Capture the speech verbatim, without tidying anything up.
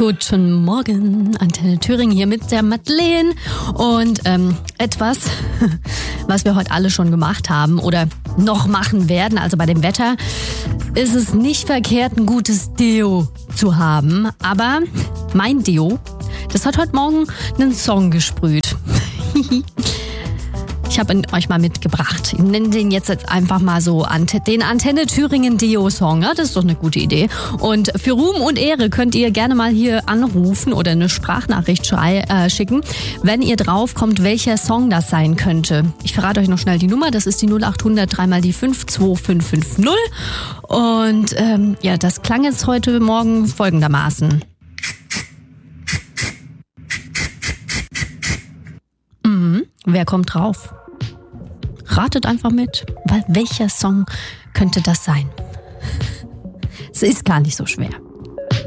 Guten Morgen, Antenne Thüringen hier mit der Madeleine und ähm, etwas, was wir heute alle schon gemacht haben oder noch machen werden. Also bei dem Wetter ist es nicht verkehrt, ein gutes Deo zu haben, aber mein Deo, das hat heute Morgen einen Song gesprüht. Ich habe ihn euch mal mitgebracht. Ich nenne den jetzt, jetzt einfach mal so den Antenne Thüringen Deo-Song. Ja, das ist doch eine gute Idee. Und für Ruhm und Ehre könnt ihr gerne mal hier anrufen oder eine Sprachnachricht schrei, äh, schicken, wenn ihr drauf kommt, welcher Song das sein könnte. Ich verrate euch noch schnell die Nummer. Das ist die null acht hundert drei mal die fünf zwei fünf fünf null. Und ähm, ja, das klang jetzt heute Morgen folgendermaßen. Mhm. Wer kommt drauf? Ratet einfach mit, weil welcher Song könnte das sein? Es ist gar nicht so schwer.